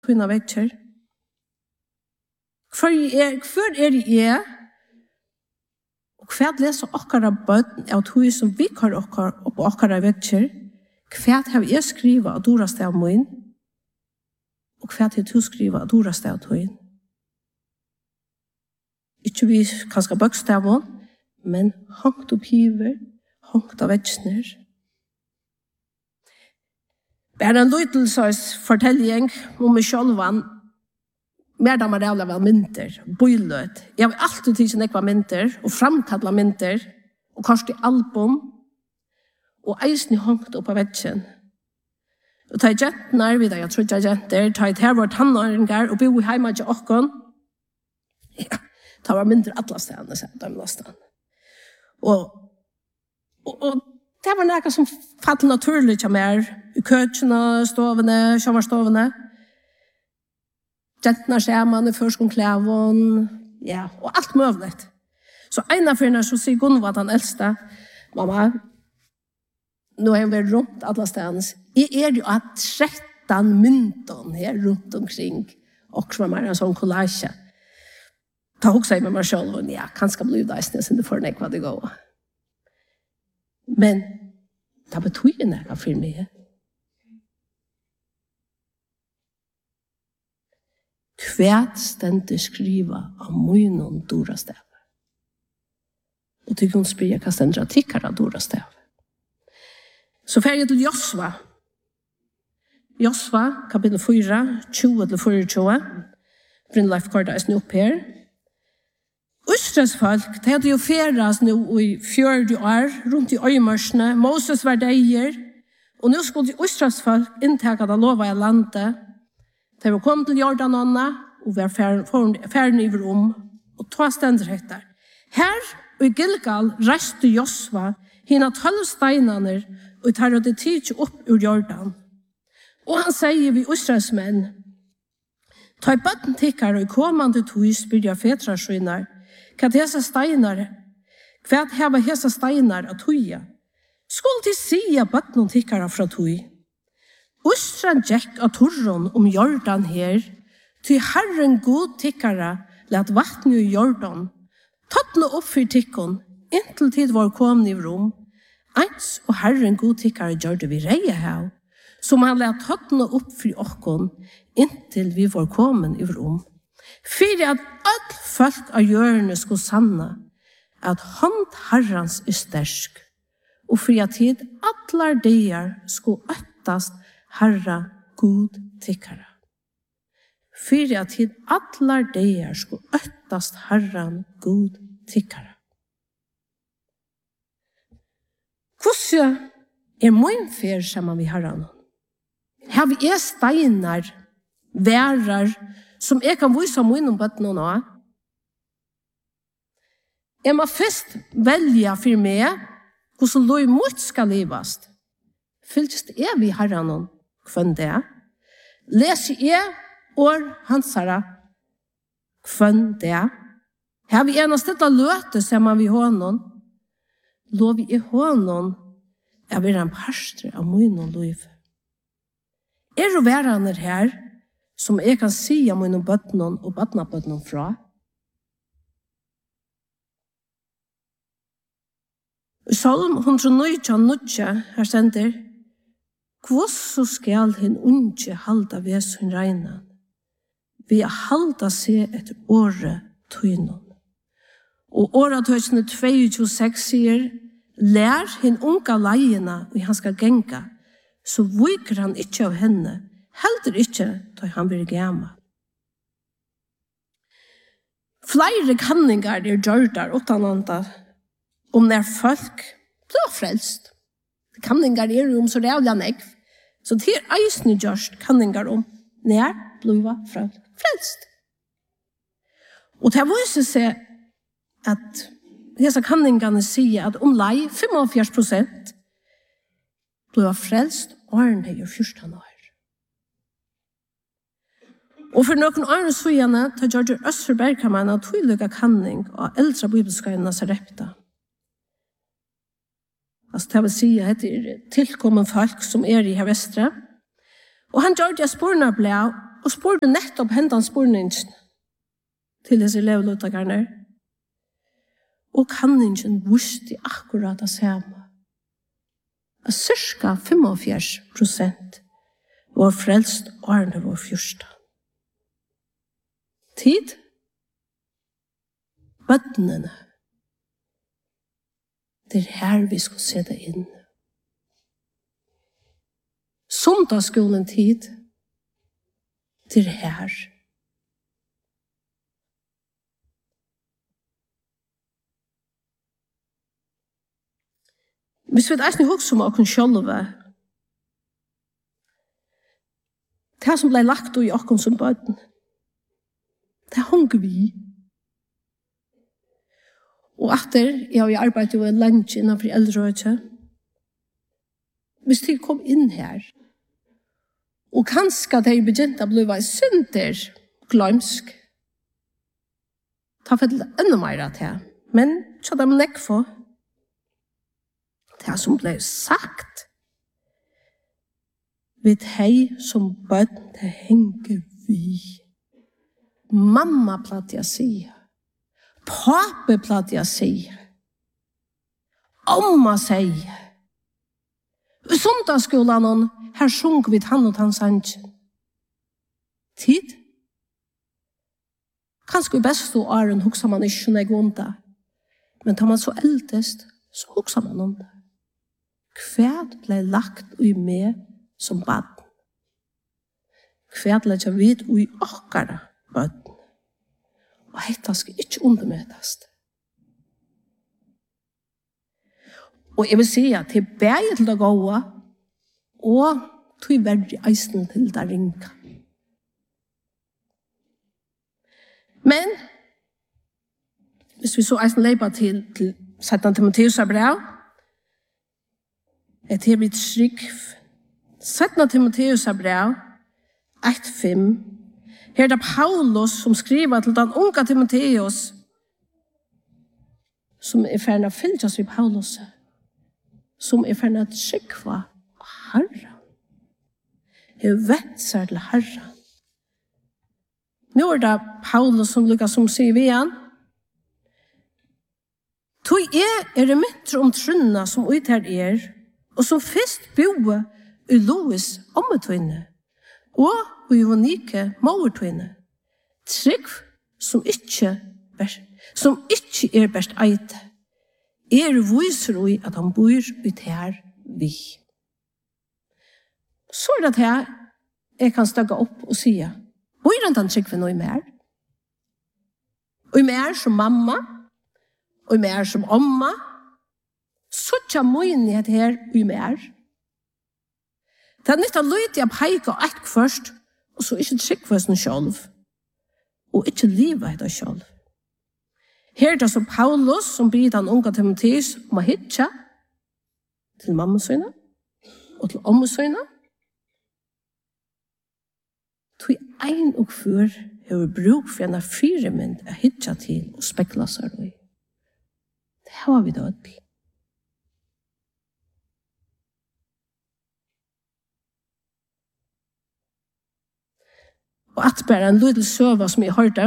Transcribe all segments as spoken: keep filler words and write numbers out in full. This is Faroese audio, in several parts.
Tuna vekker. Hver er, hver er det jeg? Og hva leser okkara bøtten av tog som vi har okkara og på okkara vekker? Hva har jeg skrivet av doraste av min? Og hva har du skrivet av doraste av tog? Ikke vi kanskje bøkstaven, men hangt opp hiver, hangt av vekkner. Bare en lytelsøys fortelling om meg sjølvan, mer da man rævla vel mynter, bøyløt. Jeg har alltid tid som jeg var mynter, og framkallet mynter, og kanskje album, og eisen hangt opp av vekken. Og ta i jentene, vi da jeg trodde jeg jenter, ta i her vårt tannåringer, og bo i heima til åkken. Ja, ta var mynter alle stedene, sa de nesten. Og, og, og det var noe som fatt naturlig til meg, i køtjene, stovene, sjøverstovene. Jentene skjermen, i førskoleklæven, ja, og alt mulig. Så en av fyrene så sier Gunvor den eldste, mamma, nå har jeg vært rundt alle stedene. Jeg er jo at tretton mynton her rundt omkring, og som er mer en sånn collage. Ta også jeg med meg selv, og ja, kanskje bli det, jeg synes det får nek hva det går. Men det betyr noe for meg. Hva stendte skriva av munnen dora stav? Og til kun spyrir hva stendte tikkara dora stav. Så fer jeg til Josva. Josva, kapitel fyra, tjue til fyra. Brynleif korda er snu opp her. Østres folk, det hadde jo feras nå i fjørde år, rundt i øymarsene. Moses var deier, og nå skulle de Østres folk inntaka da lova i landet. De var kommet til Jordanånda, og vi var ferdig i rom, og ta stender etter. Her, og i Gilgal, reiste Josva, hina tolv steinene, og tar det tid opp ur Jordan. Og han sier vi Østres menn, ta i bøtten tikkar, og i kommande tog spyrir fetrasjoner, hva hese steinar, hva heva hese steinar av toga. Skulle de sia bøtten tikkara fra tog? Østran gikk av torron om Jordan her, til Herren god tikkara let vattne i Jordan, tattne opp for tikkon, inntil tid var kommet i rom, eins og Herren god tikkara gjør det vi reie her, som han let tattne opp for okkon, inntil vi var kommet i rom. For at alle folk av hjørne skulle sanna, at hånd Herrens er stersk, og for at tid atlar deir skulle øttast Herra god tikkara. For at tid atlar deir skulle øttast Herran god tikkara. Hvordan er min fer sammen med Herran? Her vi er steinar, værar, som jeg kan vise min om bøtten nå. Jeg må først velge for meg hvordan lov mot skal livast. Fylgst er vi Herran kvann det. Leser jeg år hansara kvann det. Her vi en av stedet løte sammen vi hånden. Lov i hånden er vi en pastor av min liv. Er det værende her som jeg kan si om min bøtten og bøtten bøtten fra? Salm one oh nine, her stender, hvordan skal hin unge halda ved sin regna? Vi har halda seg etter året tøynon. Og året tøysene tjueto seks sier, lær hin unga leiena og han skal genga, så viker han ikke av henne, heldur ikke da han blir gammal. Flere kanningar er gjørdar utananda om når folk blir frelst. Kanningar er om så rævlig nekv. Så det er eisne gjørst kanningar om når blir frelst. Og det viser seg at disse kanningarne sier at om lei femogfjørs prosent blir frelst åren det er fjorten år. Og for noen årene svøyene tar George Østerbergkammerne tydelig kanning av eldre bibelskøyene Sarepta. Altså, det vil si at det er tilkommen folk som er i her vestre. Og han gjør det spørsmålet ble og spurte nettopp hentan spurningen til disse levluttakerne. Og kanningen visste akkurat det samme. At cirka femogfjers prosent var frelst årene var fyrsta. Tid? Bøttene. Det er her vi skal se det inn. Sundagsskolen tid. Det er her. Hvis vi eisne hugsa om okken sjálva, det som blei lagt i okken som bøtten, det hunger vi. Og etter, jeg har arbeidet jo en lunch innenfor eldrøyde, hvis de kom inn her, og kanskje de begynte å bli synder, glømsk, ta for det enda mer av det, men så de nekk for, det som ble sagt, vid hei som bøtt, det henger vi. Mamma platt jeg sier. Pape platt jeg sier. Omma sier. I sundagsskolen, her sjunger vi han og han sannsyn. Tid? Kanskje i beste åren hukser man ikke når jeg vondt. Men tar man så eldest, så hukser man om det. Kvært ble lagt i med som bad. Kvært ble ikke vidt i okkara bad. Og dette skal ikke undermøtast. Og jeg vil si at det er bedre til å gå, og det er veldig eisen til å ringe. Men, hvis vi så eisen leipa til, til Satan Timotheus er bra, et her vidt skikv. Satan Timotheus er bra, ett fem. Her er det Paulus som skriver til den unga Timotheus, som er ferdig å fylles i Paulus, som er ferdig å skikva Herren. Her vet seg til Herren. Nå er det Paulus som lykkes som sier vi igjen. Toi er er det mindre om trunna som uther er, og som først boe i Louis ommetøyne, og i unike måvertøyne. Trygg som ikke, som ikke er best eite, er viser i at han bor ut her vi. Så er det her jeg kan støkke opp og si, hvor er det han trygg for noe mer? Og mer som mamma, og mer som omma, så tja moinighet her og mer. Det er nytt å løyte jeg peika et først, og så ikke trygg for sin selv, og ikke livet etter selv. Her er det som Paulus, som blir den unge Timotheus, om å hitja til mammasøyne, og til ommasøyne. Tog ein og før har bruk for en firemynd å hitja til og spekla seg i. Det har vi død. Og at bare en liten søva som jeg hørte,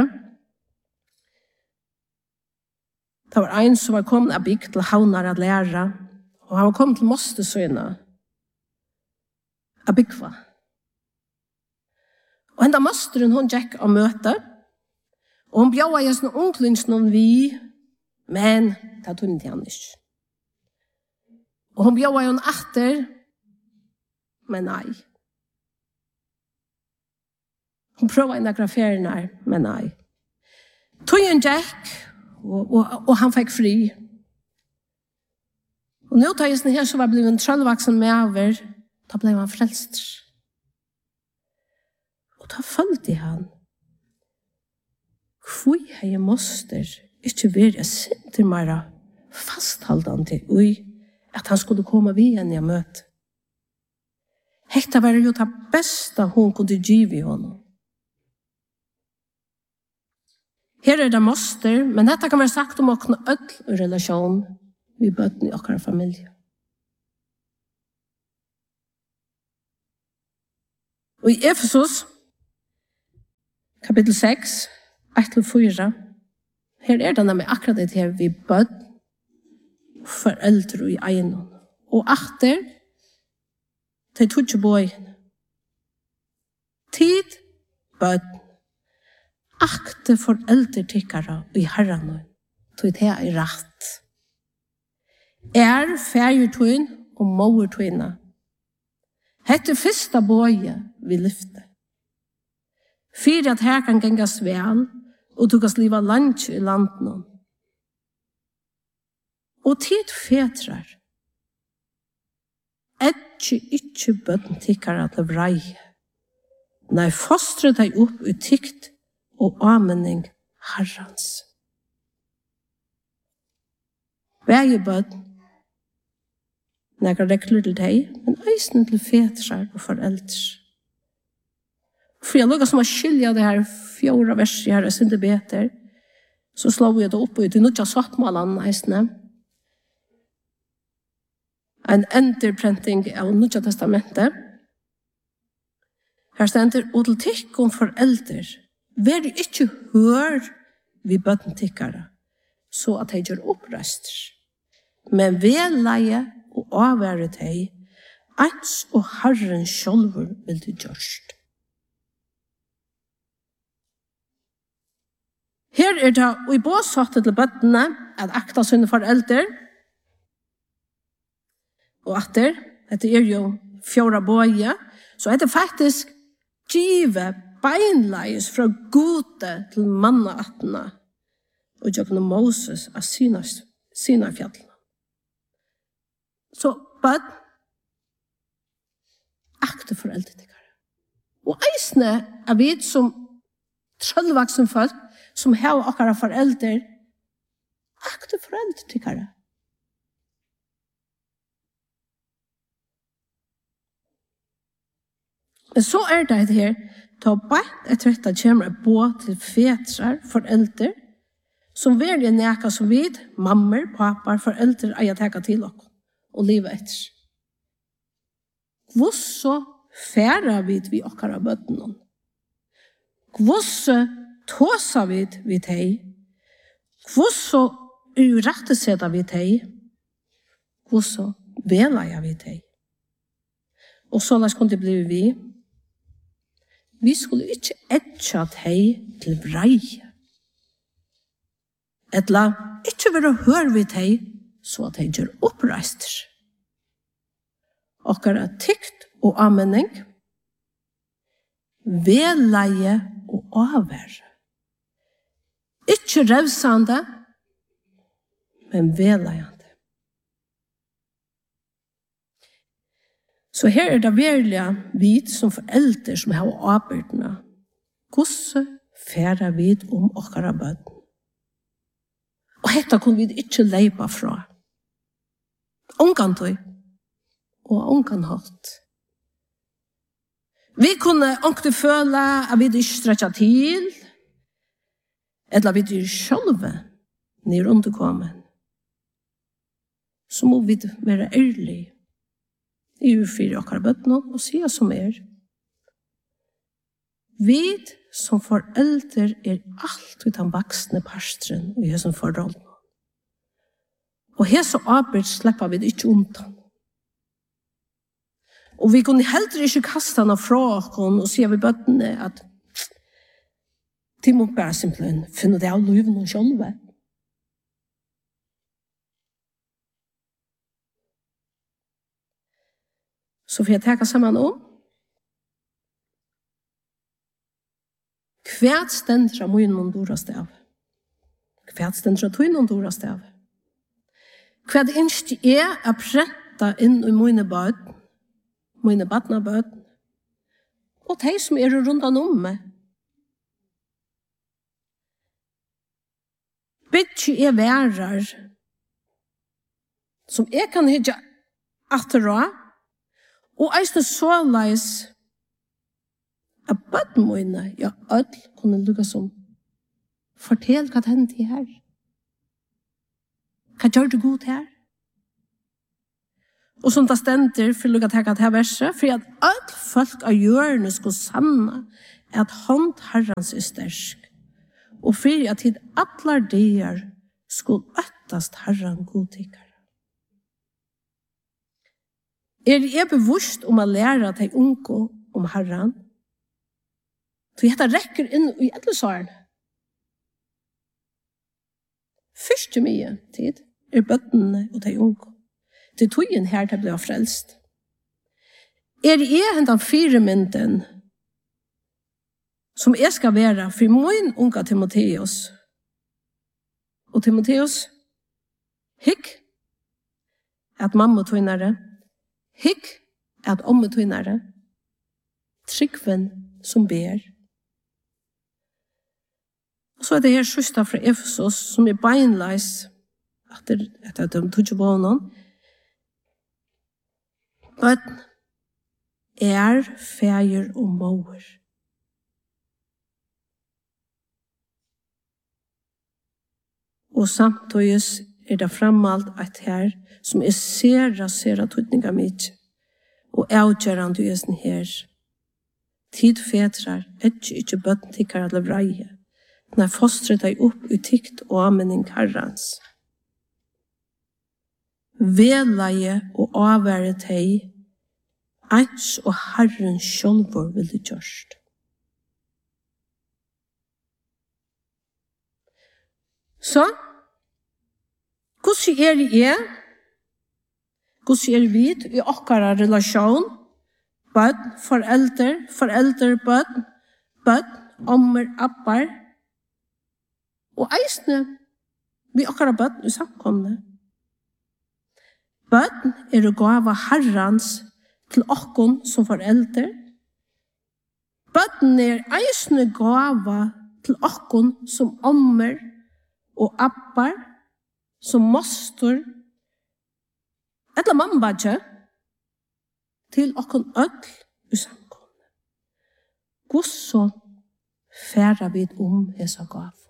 det var en som var kommet av bygd til havnar at lære, og han var kommet til Mostesøyne av bygva. Og henda mosteren hun gikk av møte, og hun bjøva i sånne ungklings noen vi, men det tog ikke han ikke. Og hun bjøva i en atter, men nei. Hun prøvde en akkurat ferien her, men nei. Tøyen gikk, og, og, og han fikk fri. Og nå tar jeg sånn her, så var blevet en trøllvaksen med over, da ble han frelst. Og da følte han, hvor jeg måste ikke være sinter mer fastholdende i at han skulle komme vi igjen i møte. Hetta var jo det beste hun kunne give honom. Her er det moster, men dette kan være sagt om åkne ødel i relasjon vi bøtten i åkere familie. Og i Efesus, Kapitel seks, ett til fyra. Her er det nemlig akkurat det her vi bød foreldre i egnen. Og atter, de tog ikke bøyen. Tid, bød, akte foreldre tikkere i herren, tog det er rett. Er fergetøyen og måertøyene. Hette første bøye vi lyfte. Fyra at her kan gengas vel, og du kan liva langt i landen. Og tid fetrar. Etje ikkje bøtten tikkara til vrei. Nei, fostre deg opp i tykt og amening herrans. Vei bøtten. Nægra rekler til deg, men eisen til fetrar og foreldre. For jeg lukket som å skilja det her fjorda verset her, jeg synte beter, så slår jeg det opp ut i nødja svartmålen, eisene. En enderprenting av nødja testamentet. Her stender, og til tikk om foreldre, vær ikke hør vi bøtten tikkere, så at de gjør opprøster. Men vedleie og avvære deg, ens og Herren sjølver vil du gjørst. Her er det, og i båsatte til bøttene, at akta sine foreldre, og atter, dette er jo fjorda bøye, så er det faktisk givet beinleis fra gode til mannaatene, og jøkken Moses av sina fjallene. Så bøtt, akta foreldre til dere. Og eisne er vi som trøllvaksen folk, som har okkara foreldre, akte foreldre tykkere. Men så er det her, ta beint etter dette kommer et bå til fetrar, foreldre, som velger neka som vid, mammer, papar, foreldre, eier teka til oss, og livet etter. Hvorså færa vid vi okkara bøttene? Hvorså tåsa vid vid deg? Hvorso uretteseda vid deg? Hvorso velaja vid deg? Og så la skulle det bli vi. Vi skulle ikke etja deg til vrei. Etla ikke være hør vid deg, så at deg gjør oppreister. Okkara tykt og anmenning, velaje og avvære. Ikke revsande, men velejande. Så her er det virkelig vi som foreldre som har arbeidene. Hvordan færer vi om okkara bøtten? Og dette kunne vi ikke leipa fra. Ongan tog, og ongan hatt. Vi kunne ångte føle at vi ikke stretcha til, eller vi ikke sjølve nere underkommen. Så må vi være ærlige i ufyrir okkar bøttene og sige som er. Vi som foreldre er alt utan vaksne parstren i hesson forhold. Og hesson arbeid slipper vi ikke undan. Og vi kunne heller ikke kaste henne fra oss og sige ved bøttene at de må bare simpelthen finne det av livet og sjølve. Så får jeg tenke sammen om hvert stender av min mondoraste av. Hvert stender av tog mondoraste av. Hvert innst er å prette inn i mine bød, mine badna bød, og de som er rundt om meg. Bytje er værer som jeg kan hitje atterra, og eisne såleis at bøtten mine, ja, ødel kunne lukka som fortell hva det hendte her. Hva gjør du god her? Og som det stender for lukka teka til verset, for at ødel folk av hjørne skulle sanna at hånd herrans er stersk, og for at hit atlar dier skulle øttast herran godtikkar. Er jeg bevusst om å lære til unge om herran? Så dette rekker inn i eldresaren. Første mye tid er bøttene og de unge. Til togjen her til ble frelst. Er jeg hentan fire mynden som jeg skal være for min unga Timoteus. Og Timoteus, hikk at mamma tøynare, hikk at omme tøynare, tryggven som ber. Og så er det her sjusta fra Efesos som er beinleis etter at de tog ikke på noen. Bøtten er feir og mor. Og samtidig er det fremmalt et her som er sera, sera tøytninga mitt og avgjørende i sin her. Tid fetrar, ikke ikke bøtten tikkar alle vreie. Når fostret deg opp i tykt og anmenning herrans. Velaie og avvære deg, eins og herren sjølvor vil du gjørst. Så, hvordan er det jeg? Hvordan er vi i okkara relasjon? Bød, foreldre, foreldre, bød, bød, ommer, appar, og eisne, vi okkara bød i samkomne. Bød er å gava herrans til okkon som foreldre. Bød er eisne gava til okkon som ommer og appar, som mostor, etla mambadje, til okkon ødl i samkomne. Hvordan færa vi om hesa gav?